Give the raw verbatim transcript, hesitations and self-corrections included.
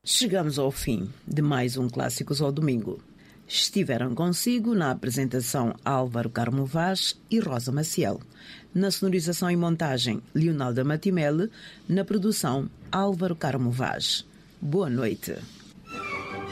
Chegamos ao fim de mais um Clássicos ao Domingo. Estiveram consigo na apresentação Álvaro Carmo Vaz e Rosa Maciel. Na sonorização e montagem, Leonalda Matimele. Na produção, Álvaro Carmo Vaz. Boa noite.